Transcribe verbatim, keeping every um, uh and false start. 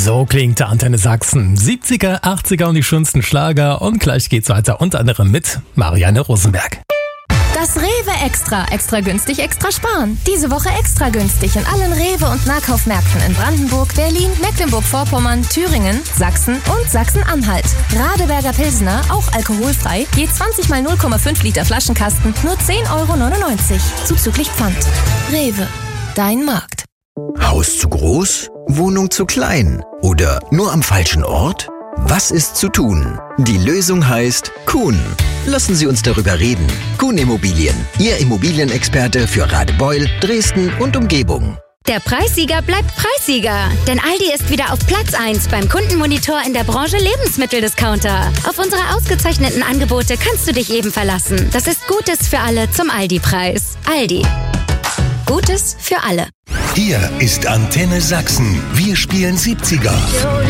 So klingt der Antenne Sachsen. siebziger, achtziger und die schönsten Schlager. Und gleich geht's weiter unter anderem mit Marianne Rosenberg. Das Rewe Extra. Extra günstig, extra sparen. Diese Woche extra günstig in allen Rewe- und Nahkaufmärkten in Brandenburg, Berlin, Mecklenburg-Vorpommern, Thüringen, Sachsen und Sachsen-Anhalt. Radeberger Pilsner, auch alkoholfrei, je zwanzig mal null Komma fünf Liter Flaschenkasten, nur zehn Euro neunundneunzig. Zuzüglich Pfand. Rewe. Dein Markt. Haus zu groß? Wohnung zu klein? Oder nur am falschen Ort? Was ist zu tun? Die Lösung heißt Kuhn. Lassen Sie uns darüber reden. Kuhn Immobilien, Ihr Immobilienexperte für Radebeul, Dresden und Umgebung. Der Preissieger bleibt Preissieger, denn Aldi ist wieder auf Platz eins beim Kundenmonitor in der Branche Lebensmitteldiscounter. Auf unsere ausgezeichneten Angebote kannst du dich eben verlassen. Das ist Gutes für alle zum Aldi-Preis. Aldi. Gutes für alle. Hier ist Antenne Sachsen. Wir spielen siebziger.